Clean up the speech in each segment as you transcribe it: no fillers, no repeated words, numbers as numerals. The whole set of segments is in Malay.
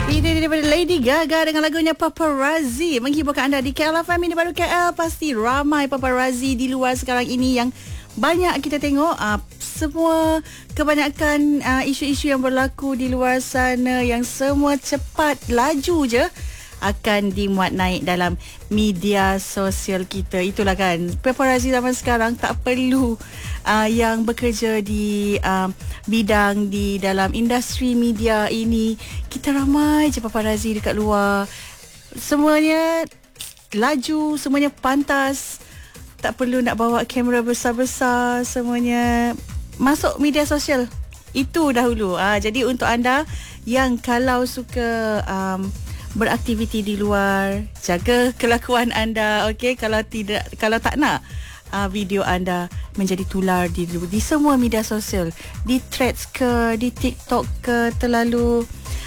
Ini daripada Lady Gaga dengan lagunya Paparazzi, menghiburkan anda di KL FM. Ini baru KL. Pasti ramai paparazzi di luar sekarang ini yang banyak kita tengok. Semua kebanyakan isu-isu yang berlaku di luar sana yang semua cepat laju je akan dimuat naik dalam media sosial kita. Itulah kan, paparazzi zaman sekarang tak perlu yang bekerja di bidang di dalam industri media ini. Kita ramai je paparazzi dekat luar. Semuanya laju, semuanya pantas. Tak perlu nak bawa kamera besar-besar. Semuanya masuk media sosial. Itu dahulu. Jadi untuk anda yang kalau suka beraktiviti di luar, jaga kelakuan anda, okey? Kalau tak nak video anda menjadi tular di semua media sosial, di Threads ke, di TikTok ke, terlalu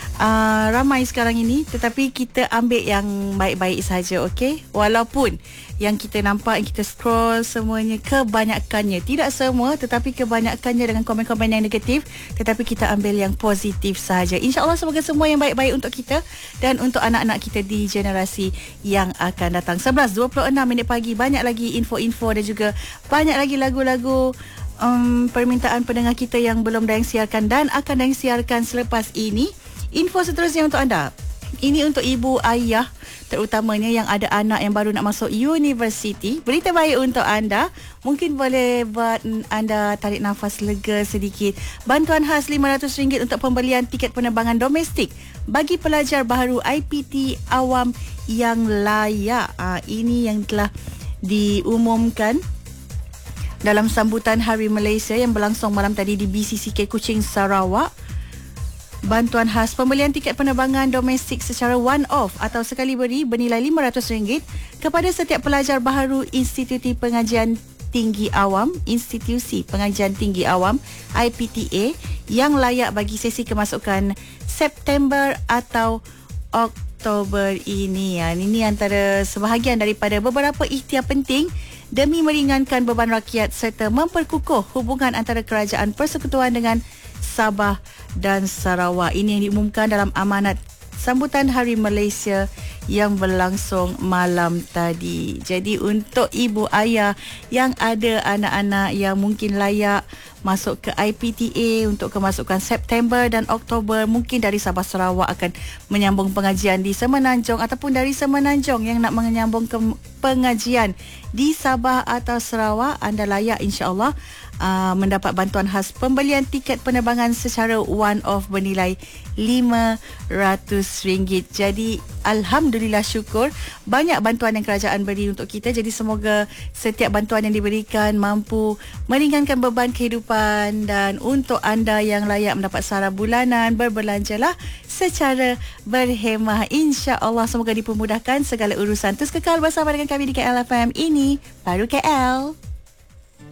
ramai sekarang ini. Tetapi kita ambil yang baik-baik saja, okey? Walaupun yang kita nampak, yang kita scroll, semuanya kebanyakannya, tidak semua tetapi kebanyakannya dengan komen-komen yang negatif, tetapi kita ambil yang positif sahaja. InsyaAllah semoga semua yang baik-baik untuk kita dan untuk anak-anak kita di generasi yang akan datang. 11.26 pagi, banyak lagi info-info dan juga banyak lagi lagu-lagu permintaan pendengar kita yang belum dayang siarkan dan akan dayang siarkan selepas ini. Info seterusnya untuk anda. Ini untuk ibu ayah terutamanya yang ada anak yang baru nak masuk universiti. Berita baik untuk anda. Mungkin boleh buat anda tarik nafas lega sedikit. Bantuan khas RM500 untuk pembelian tiket penerbangan domestik bagi pelajar baharu IPT awam yang layak. Ini yang telah diumumkan dalam sambutan Hari Malaysia yang berlangsung malam tadi di BCCK Kuching, Sarawak. Bantuan khas pembelian tiket penerbangan domestik secara one-off atau sekali beri bernilai RM500 kepada setiap pelajar baharu Institusi Pengajian Tinggi Awam IPTA yang layak bagi sesi kemasukan September atau Oktober ini. Ini antara sebahagian daripada beberapa ikhtiar penting demi meringankan beban rakyat serta memperkukuh hubungan antara Kerajaan Persekutuan dengan Sabah dan Sarawak. Ini yang diumumkan dalam amanat sambutan Hari Malaysia yang berlangsung malam tadi. Jadi untuk ibu ayah yang ada anak-anak yang mungkin layak masuk ke IPTA untuk kemasukan September dan Oktober, mungkin dari Sabah Sarawak akan menyambung pengajian di Semenanjung, ataupun dari Semenanjung yang nak menyambung ke pengajian di Sabah atau Sarawak, anda layak insya-Allah mendapat bantuan khas pembelian tiket penerbangan secara one-off bernilai RM500. Jadi alhamdulillah, syukur banyak bantuan yang kerajaan beri untuk kita. Jadi semoga setiap bantuan yang diberikan mampu meringankan beban kehidupan. Dan untuk anda yang layak mendapat sara bulanan, berbelanjalah secara berhemah. InsyaAllah semoga dipermudahkan segala urusan. Terus kekal bersama dengan kami di KL FM. Ini baru KL.